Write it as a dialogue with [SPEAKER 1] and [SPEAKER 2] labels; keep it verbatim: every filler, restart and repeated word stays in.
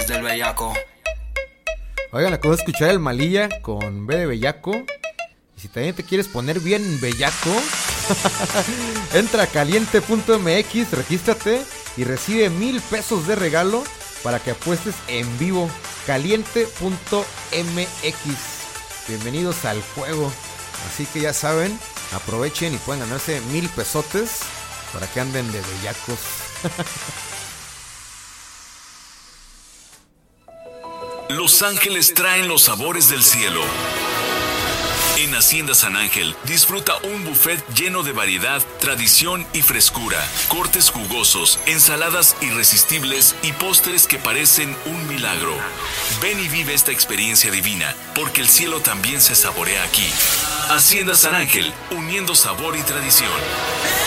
[SPEAKER 1] del bellaco.
[SPEAKER 2] Oigan, acabo de escuchar el Malilla con B de bellaco. Y si también te quieres poner bien bellaco, entra a caliente punto m x, regístrate y recibe mil pesos de regalo para que apuestes en vivo. caliente punto m x. Bienvenidos al juego. Así que ya saben, aprovechen y pueden ganarse mil pesotes para que anden de bellacos.
[SPEAKER 3] Los ángeles traen los sabores del cielo. En Hacienda San Ángel, disfruta un buffet lleno de variedad, tradición y frescura, cortes jugosos, ensaladas irresistibles y postres que parecen un milagro. Ven y vive esta experiencia divina, porque el cielo también se saborea aquí. Hacienda San Ángel, uniendo sabor y tradición.